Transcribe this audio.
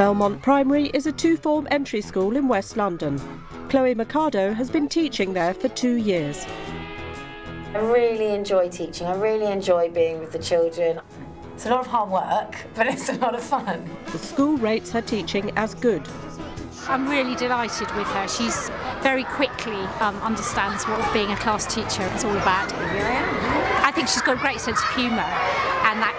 Belmont Primary is a two-form entry school in West London. Chloe Mercado has been teaching there for 2 years. I really enjoy teaching. I really enjoy being with the children. It's a lot of hard work, but it's a lot of fun. The school rates her teaching as good. I'm really delighted with her. She's very quickly understands what being a class teacher is all about. I think she's got a great sense of humour, and that